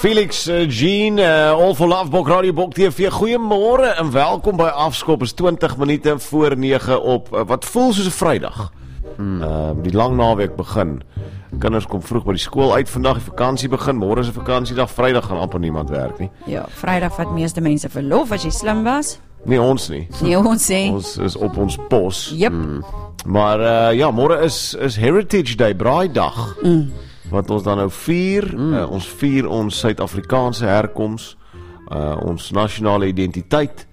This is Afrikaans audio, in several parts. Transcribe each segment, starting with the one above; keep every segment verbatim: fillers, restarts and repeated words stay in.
Felix, uh, Jean, uh, All for Love, Bok Radio, Bok T V, goeiemôre en welkom by Afskop, is twintig minute voor nege op, uh, wat voel soos 'n Vrydag. Hmm. Uh, die lang naweek begin. Kinders kom vroeg by die skool uit vandag, die vakansie begin, môre is 'n vakansiedag, Vrydag gaan amper niemand werk nie. Ja, Vrydag vat meeste mense verlof as jy slim was. Nee, ons nie. Nee, ons sê. Ons is op ons pos. Yep. Hmm. Maar uh, ja, môre is, is Heritage Day, braaidag. Mm. Wat ons dan nou vier, mm. uh, ons vier ons Suid-Afrikaanse herkoms, uh, ons nasionale identiteit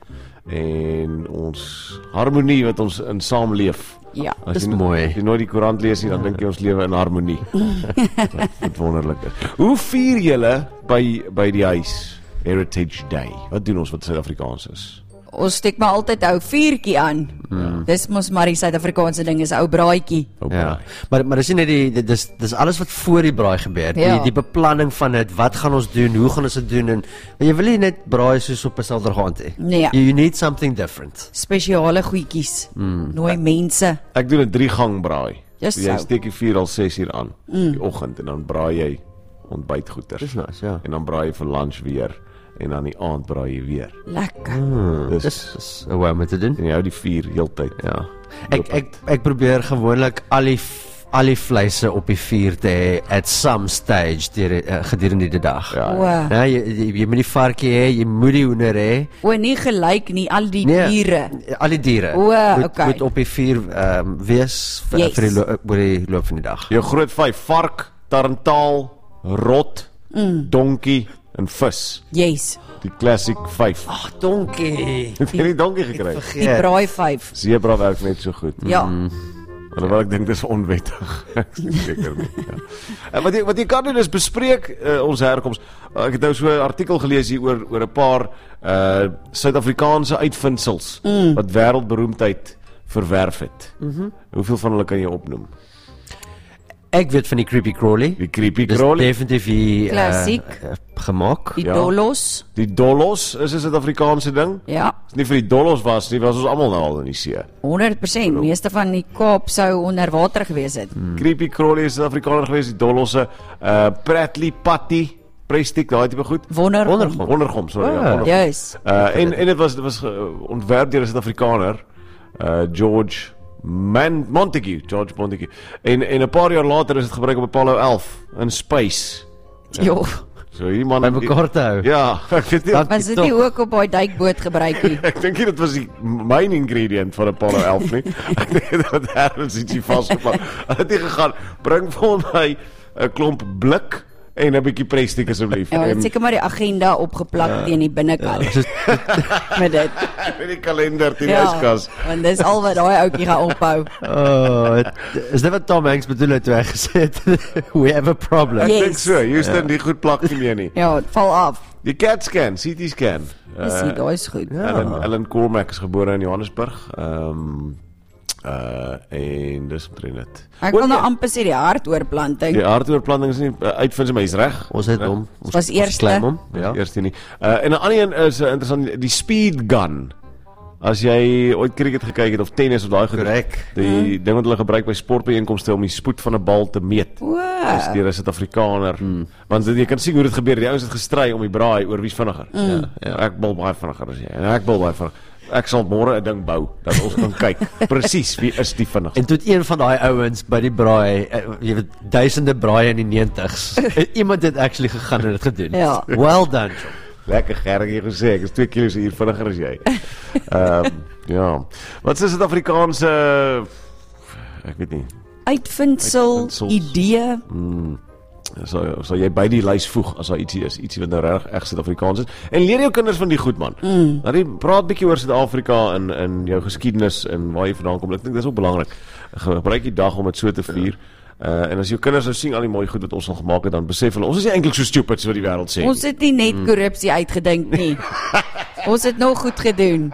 en ons harmonie wat ons in saamleef. Ja, as dis jy, mooi. As jy nooit die koerant lees nie, dan dink jy ons lewe in harmonie. wat, wat wonderlik is. Hoe vier julle by, by die huis Heritage Day? Wat doen ons wat Suid-Afrikaans is? Ons steek maar altyd ou vuurtjie aan. Mm. Dis mos maar die Suid-Afrikaanse ding is ou braaitjie. Ja. Maar maar dis nie net die dis dis alles wat voor die braai gebeur. Ja. Die die beplanning van dit, wat gaan ons doen, hoe gaan ons dit doen en jy wil nie net braai soos op 'n Saterdaand hê. Nee. You, you need something different. Spesiale goedjies. Mm. Nooi mense. Ek doen 'n drie gang braai. Just so jy so. steek die vuur al ses uur aan mm. die oggend en dan braai jy ontbytgoeders. Dis nice, ja. En dan braai jy vir lunch weer en dan die aand braai jy weer. Lekker. Hmm, Dis- dis is 'n way om dit te doen. En jy hou die vuur heeltyd. Ja. Ek ek ek probeer gewoonlik al die f- al die vleise op die vuur te hê at some stage deur uh, gedurende die dag. Ja. O, Ja, jy, jy, jy moet die varkie hê, jy moet die hoender hê. o nie gelyk nie, al die Nee, diere. al die diere O, moet, okay. moet op die vuur um, wees vir, Yes. vir die, lo- oor die loop van die dag. Jou groot vyf: vark, tarantaal, rot, mm. donkie en vis. Yes. Die classic vyf. Ag, donkie. Het jy nie donkie gekry? Die braai vyf. Zebra werk net so goed. Ja. Alhoewel ek dink dis onwettig. Ek is seker nie. Ja. En wat jy wat jy kan doen is bespreek uh, ons herkoms. Uh, ek het nou so 'n artikel gelees hier oor oor 'n paar uh Suid-Afrikaanse uitvindsels mm. wat wêreldberoemdheid verwerf het. Mm-hmm. Hoeveel van hulle kan jy opnoem? Ek weet van die creepy crawly. Die creepy Dis crawly, definitief die Klassiek. uh, uh, gemaak. Die Ja. dolos. die dollos is 'n Suid-Afrikaanse ding. Ja. As nie vir die dollos was nie, was ons almal nou al in die see. honderd persent. Meeste van die Kaap sou onder water gewees het. Mm. Creepy crawly is 'n Suid-Afrikaner gewees, die dollosse, uh Pratley Patty, Prestig, daai tipe goed. Wondergom. Wondergom. Wondergom, sorry. Ah. Ja, wondergom. Yes. Uh, en en dit was dit was uh, ontwerp deur 'n Suid-Afrikaner, uh, George Man Montague, George Montague. En en 'n paar jaar later is dit gebruik op Apollo elf in space. Jo. So iemand By mekaar te hou. Ja, ek weet nie. Dat- Was dit nie ook op daai duikboot gebruik nie? Ek dink nie dit was die main ingredient van Apollo elf nie. Ek dink dat daar ietsie vasgepak. Hulle het nie gegaan, bring vir my 'n klomp blik en 'n bietjie Prestig asseblief. Ja, En- dit seker maar die agenda opgeplak ja. teen die binnekant. Soos- Met dit. met die kalender teen die Ja, yskas. want dis al wat daai ouetjie gaan ophou. Oh, het, is dit wat Tom Hanks bedoel het toe hy gesê het we have a problem. Ek Yes. dink so, Houston, die goed plak nie meer nie. Ja, het val af. Die C A T scan, C T scan. Dis uh, daai is goed. Ja. Ellen, Ellen Cormack is gebore in Johannesburg. Ehm um, uh en dis omtrent dit. Ek wil nou amper sê die hartoortplanting. Die hartoortplanting is nie uh, uitvind my is reg. Ons het hom. Ons was eerste. claim hom. Ja. Eerste nie. Uh en 'n ander een is uh, interessant, die speed gun. As jy ooit cricket gekyk het of tennis of daai goed. Korrek. Die hmm. ding wat hulle gebruik by sportbyeenkomste om die spoed van 'n bal te meet. O. Dis deur 'n Suid-Afrikaner. Hmm. Want jy kan sien hoe dit gebeur. Die ouens het gestry om die braai oor wie's vinniger. Mm. Ja, ja, ek wil baie vinniger as jy. En ek wil baie vinniger. Ek sal môre 'n ding bou dat ons kan kyk presies wie is die vinnigste. En toe het een van daai ouens by die braai, uh, jy weet duisende braaie in die negentigs. Iemand het actually gegaan en dit gedoen. Ja. Well done. Lekker Gerrie jy gesê, ek is twee kilos hier vinniger as jy. Ehm um, ja. Wat is Suid-Afrikaanse ek weet nie. Uitvindsel, Uitvindsels. idee. Sal sal jy by die lys voeg as daar ietsie is, ietsie wat nou reg reg Suid-Afrikaans is. En leer jou kinders van die goed man. Mm. Laat jy praat bietjie oor Suid-Afrika en in jou geskiedenis en waar jy vandaan kom. Ek dink dis ook belangrik. Gebruik die dag om dit so te vier. Uh, en as jou kinders nou sien al die mooi goed wat ons al gemaak het, dan besef hulle ons is nie eintlik so stupid so wat die wêreld sê. Ons het nie net korrupsie uitgedink nie. Ons het nog goed gedoen.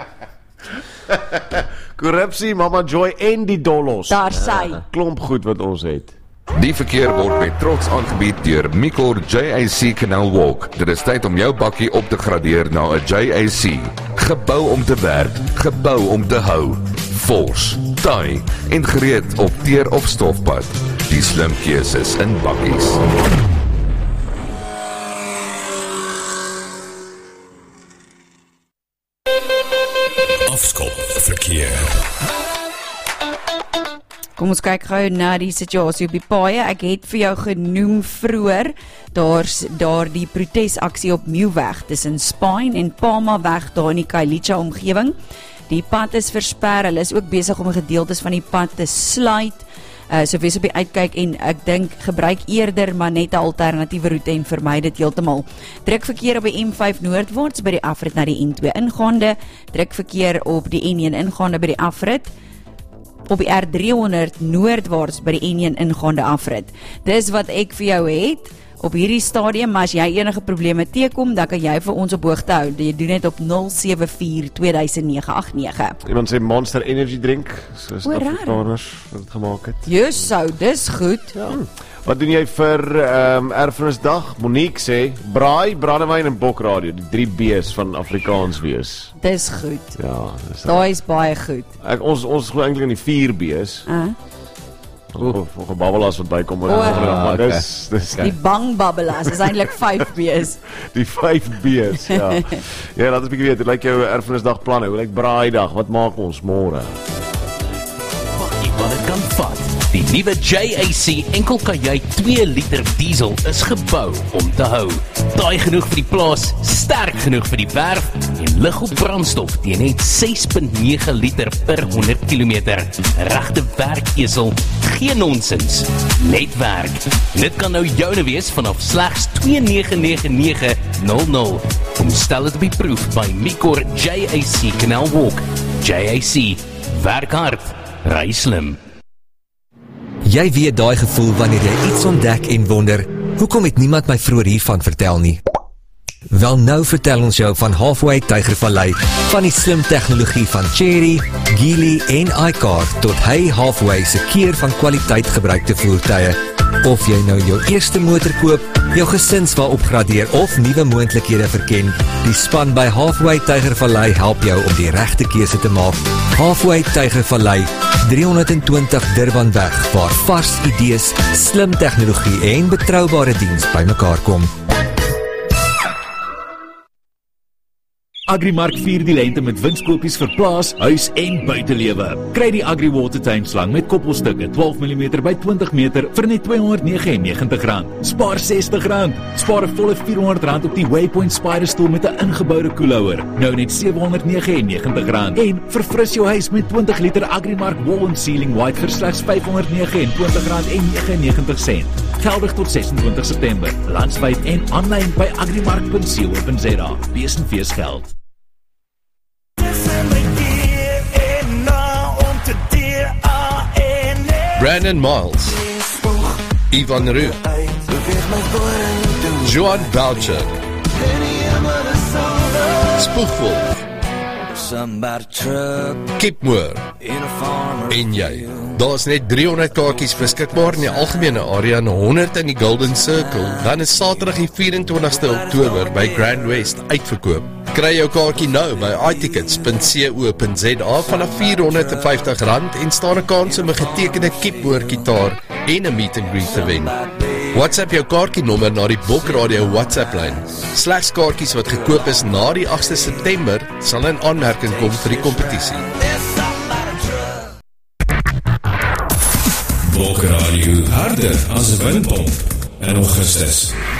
Korrupsie, Mama Joy en die dollos. Daar sy. Klomp goed wat ons het. Die verkeer word met trots aangebied deur Mikor J A C Canal Walk. Dit is tyd om jou bakkie op te gradeer na 'n J A C. Gebou om te werk, gebou om te hou. Vors, taai en gereed op teer of stofpad. Die slim keuses in bakkies. Oos-Kop verkeer. Kom ons kyk gou na die situasie op die paaie. Ek het vir jou genoem vroeër, daar's daar die protesaksie op Nieuwweg tussen Spine en Palmaweg daar in die Khayelitsha omgewing. Die pad is versper, hulle is ook besig om gedeeltes van die pad te sluit. Uh, so wees op die uitkyk en ek dink gebruik eerder maar net 'n alternatiewe roete en vermy dit heeltemal. Druk verkeer op die M vyf noordwaarts by die afrit na die N twee ingaande, druk verkeer op die N een ingaande by die afrit, op die R driehonderd noordwaarts by die N een ingaande afrit. Dis wat ek vir jou het op hierdie stadium, maar as jy enige probleme teekom, dan kan jy vir ons op hoogte hou. Jy doen dit op nul sewe vier twee nege agt nege. Iemand sê Monster Energy drink, soos O, raar. Afrikaners wat dit gemaak het. Jus, so, dis goed. Ja. Wat doen jy vir um, Erfenisdag? Monique sê, braai, brandewyn en bokradio, die drie B's van Afrikaans wees. Dis goed. Ja, dis Daai is baie goed. Ek, ons ons glo eintlik in die vier B's. Uh. Of of gebabbelaars wat bykom oor O, maar okay. dis dis Die bang babbelaars is eintlik vyf B's. die vyf B's, ja. Ja, laat ons 'n bietjie weet, hoe lyk jou Erfenisdag planne? Hoe lyk braaidag? Wat maak ons môre? Bakkie wat dit kan vat. Die nuwe J A C enkel kajuit twee liter diesel is gebou om te hou. Daai genoeg vir die plaas, sterk genoeg vir die werf en lig op brandstof teen net ses komma nege liter per honderd kilometer. Regte werkesel, geen nonsens, net werk. Dit kan nou joune wees vanaf slegs twee nege nege nege nul nul. Kom stel dit op die proef by Mikor J A C Canal Walk. J A C, werk hard, ry slim. Jy weet daai gevoel wanneer jy iets ontdek en wonder, hoekom het niemand my vroeër hiervan vertel nie? Wel nou vertel ons jou van Halfway Tygervallei, van die slim tegnologie van Chery, Geely en iCar tot hy Halfway se keer van kwaliteit gebruikte voertuie. Of jy nou jou eerste motor koop, jou gesinswa opgradeer of nuwe moontlikhede verken, die span by Halfway Tygervallei help jou om die regte keuse te maak. Halfway Tygervallei, driehonderdtwintig Durbanweg, waar vars idees, slim tegnologie en betroubare diens bymekaar kom. Agrimark vier die lente met winskoopies vir plaas, huis en buitelewe. Kry die Agri Water tuinslang met koppelstukke twaalf millimeter by twintig meter vir net tweehonderdnegenennegentig rand. Spaar sestig rand. Spaar 'n volle vierhonderd rand op die Waypoint Spider stoel met 'n ingeboude koelhouer. Nou net sewehonderdnegenennegentig rand. En verfris jou huis met twintig liter Agrimark Wall and Ceiling White vir slegs vyfhonderdnegenentwintig rand en negenennegentig sent. Geldig tot sesentwintig September. Landwyd en aanlyn by agrimark punt co punt za. Wees en fees geld. Brandon Miles, Ivan Roux, Joan Boucher, Spoegwolf, Kipmoor en jy. Daar is net driehonderd kaartjies beskikbaar in die algemene area en honderd in die Golden Circle. Dan is Saterdag die vyf-en-twintigste Oktober by Grand West uitverkoop. Kry jou kaartjie nou by i tickets punt co punt za vanaf vierhonderdvyftig rand en staan 'n kans om 'n getekende Kipmoor gitaar en 'n meet and greet te wen. WhatsApp jou kaartjienommer na die Bokradio WhatsApp-lyn. Slegs kaartjies wat gekoop is na die agste September sal in aanmerking kom vir die kompetisie. Bokradio harder as 'n windpomp in Augustus.